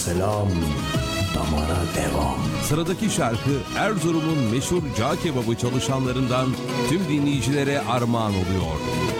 selam, damara devam. Sıradaki şarkı Erzurum'un meşhur cağ kebabı çalışanlarından tüm dinleyicilere armağan oluyor.